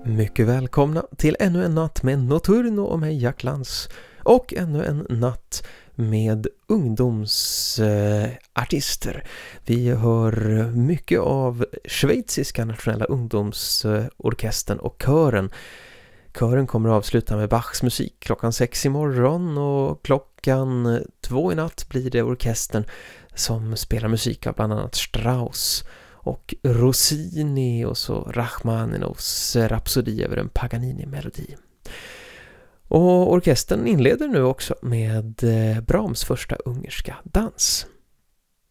Mycket välkomna till ännu en natt med Notturno och mig, Jack Lantz. Och ännu en natt med ungdomsartister. Vi hör mycket av schweiziska nationella ungdomsorkestern och kören. Kören kommer att avsluta med Bachs musik klockan 6 imorgon, och klockan 2 i natt blir det orkestern som spelar musik av bland annat Strauss och Rossini och så Rachmaninovs Rapsodi över en Paganini-melodi. Och orkestern inleder nu också med Brahms första ungerska dans.